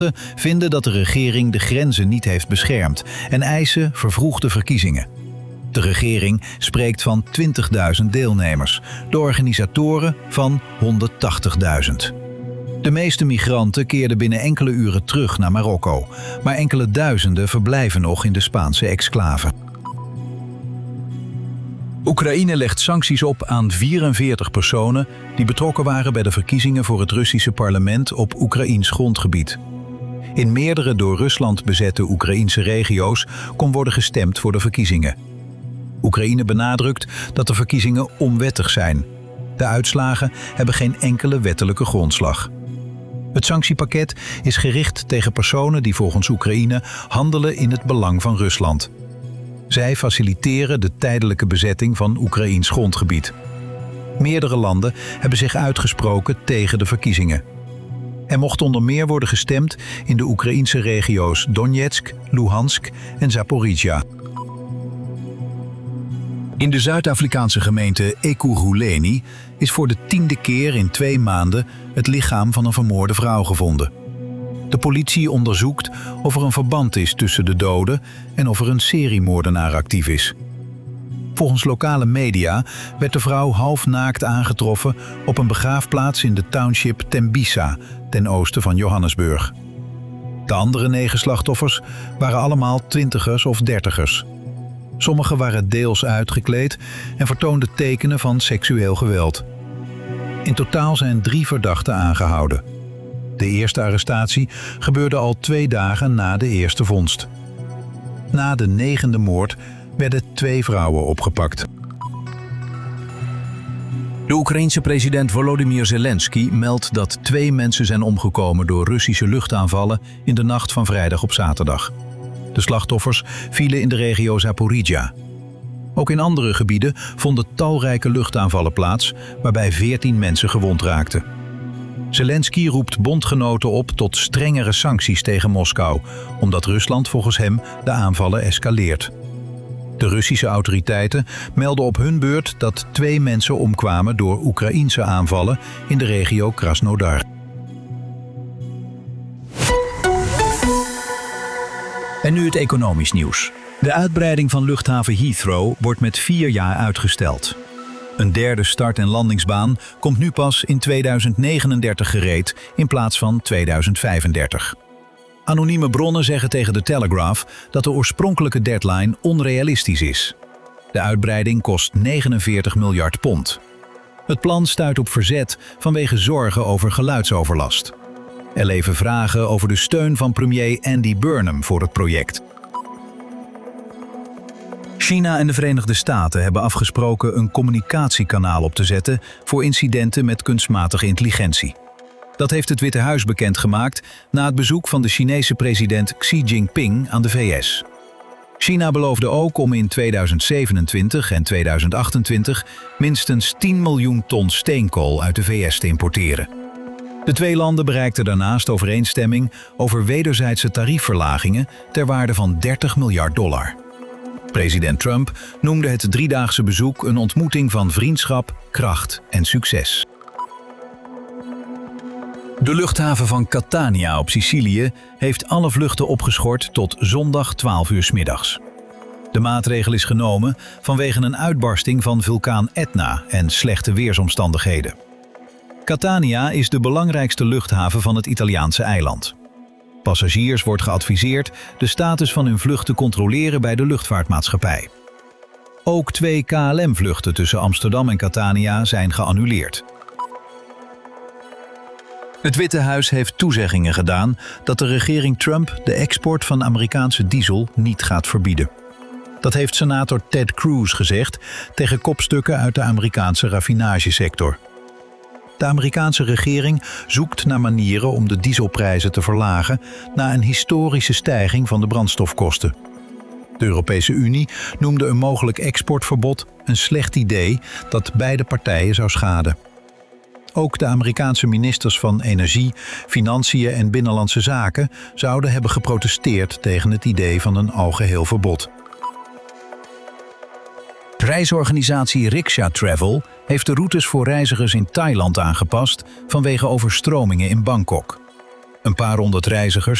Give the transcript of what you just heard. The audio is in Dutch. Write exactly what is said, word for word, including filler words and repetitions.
vinden dat de regering de grenzen niet heeft beschermd en eisen vervroegde verkiezingen. De regering spreekt van twintigduizend deelnemers, de organisatoren van honderdtachtigduizend. De meeste migranten keerden binnen enkele uren terug naar Marokko, maar enkele duizenden verblijven nog in de Spaanse exclave. Oekraïne legt sancties op aan vierenveertig personen die betrokken waren bij de verkiezingen voor het Russische parlement op Oekraïns grondgebied. In meerdere door Rusland bezette Oekraïnse regio's kon worden gestemd voor de verkiezingen. Oekraïne benadrukt dat de verkiezingen onwettig zijn. De uitslagen hebben geen enkele wettelijke grondslag. Het sanctiepakket is gericht tegen personen die volgens Oekraïne handelen in het belang van Rusland. Zij faciliteren de tijdelijke bezetting van Oekraïns grondgebied. Meerdere landen hebben zich uitgesproken tegen de verkiezingen. Er mocht onder meer worden gestemd in de Oekraïnse regio's Donetsk, Luhansk en Zaporizhia. In de Zuid-Afrikaanse gemeente Ekurhuleni is voor de tiende keer in twee maanden het lichaam van een vermoorde vrouw gevonden. De politie onderzoekt of er een verband is tussen de doden en of er een seriemoordenaar actief is. Volgens lokale media werd de vrouw halfnaakt aangetroffen op een begraafplaats in de township Tembisa, ten oosten van Johannesburg. De andere negen slachtoffers waren allemaal twintigers of dertigers. Sommigen waren deels uitgekleed en vertoonden tekenen van seksueel geweld. In totaal zijn drie verdachten aangehouden. De eerste arrestatie gebeurde al twee dagen na de eerste vondst. Na de negende moord werden twee vrouwen opgepakt. De Oekraïense president Volodymyr Zelensky meldt dat twee mensen zijn omgekomen door Russische luchtaanvallen in de nacht van vrijdag op zaterdag. De slachtoffers vielen in de regio Zaporizhia. Ook in andere gebieden vonden talrijke luchtaanvallen plaats, waarbij veertien mensen gewond raakten. Zelensky roept bondgenoten op tot strengere sancties tegen Moskou, omdat Rusland volgens hem de aanvallen escaleert. De Russische autoriteiten melden op hun beurt dat twee mensen omkwamen door Oekraïense aanvallen in de regio Krasnodar. En nu het economisch nieuws. De uitbreiding van luchthaven Heathrow wordt met vier jaar uitgesteld. Een derde start- en landingsbaan komt nu pas in tweeduizend negenendertig gereed in plaats van tweeduizend vijfendertig. Anonieme bronnen zeggen tegen de Telegraph dat de oorspronkelijke deadline onrealistisch is. De uitbreiding kost negenenveertig miljard pond. Het plan stuit op verzet vanwege zorgen over geluidsoverlast. Er leven vragen over de steun van premier Andy Burnham voor het project. China en de Verenigde Staten hebben afgesproken een communicatiekanaal op te zetten voor incidenten met kunstmatige intelligentie. Dat heeft het Witte Huis bekendgemaakt na het bezoek van de Chinese president Xi Jinping aan de V S. China beloofde ook om in tweeduizend zevenentwintig en tweeduizend achtentwintig minstens tien miljoen ton steenkool uit de V S te importeren. De twee landen bereikten daarnaast overeenstemming over wederzijdse tariefverlagingen ter waarde van dertig miljard dollar. President Trump noemde het driedaagse bezoek een ontmoeting van vriendschap, kracht en succes. De luchthaven van Catania op Sicilië heeft alle vluchten opgeschort tot zondag twaalf uur 's middags. De maatregel is genomen vanwege een uitbarsting van vulkaan Etna en slechte weersomstandigheden. Catania is de belangrijkste luchthaven van het Italiaanse eiland. Passagiers wordt geadviseerd de status van hun vlucht te controleren bij de luchtvaartmaatschappij. Ook twee K L M-vluchten tussen Amsterdam en Catania zijn geannuleerd. Het Witte Huis heeft toezeggingen gedaan dat de regering Trump de export van Amerikaanse diesel niet gaat verbieden. Dat heeft senator Ted Cruz gezegd tegen kopstukken uit de Amerikaanse raffinagesector. De Amerikaanse regering zoekt naar manieren om de dieselprijzen te verlagen na een historische stijging van de brandstofkosten. De Europese Unie noemde een mogelijk exportverbod een slecht idee dat beide partijen zou schaden. Ook de Amerikaanse ministers van Energie, Financiën en Binnenlandse Zaken zouden hebben geprotesteerd tegen het idee van een algeheel verbod. Reisorganisatie Riksha Travel heeft de routes voor reizigers in Thailand aangepast vanwege overstromingen in Bangkok. Een paar honderd reizigers